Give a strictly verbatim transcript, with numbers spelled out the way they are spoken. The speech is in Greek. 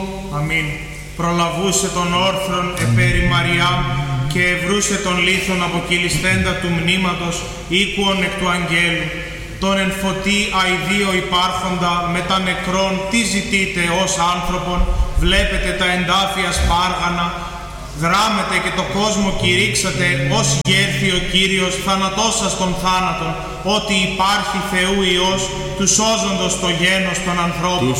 Αμήν. Προλαβούσε τον όρθρον επέρι Μαριάμ και ευρούσε τον λίθον αποκυλισθέντα του μνήματος οίκουον εκ του αγγέλου. Τον εν φωτί αηδίο υπάρχοντα με τα νεκρών τι ζητείτε ως άνθρωπον, βλέπετε τα εντάφια σπάργανα, δράμετε και το κόσμο κηρύξατε ως γέρθη ο Κύριος θανατώσας των θάνατων, ότι υπάρχει Θεού Υιός, του σώζοντος το γένος των ανθρώπων. Του